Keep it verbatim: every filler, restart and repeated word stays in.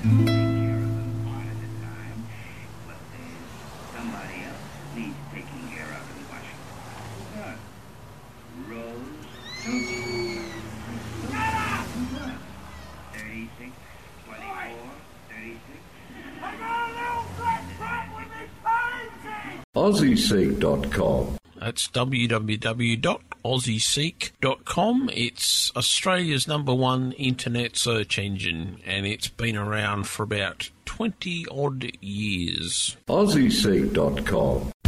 take care of them one at a time. Well, there's somebody else needs taking care of in Washington. Who's that? Rose Susie. Get up! thirty-six, twenty-four, thirty-six. I got a little black truck with me painting! Aussie Seek dot com. That's w w w dot aussie seek dot com. It's Australia's number one internet search engine, and it's been around for about twenty odd years. Aussie Seek dot com.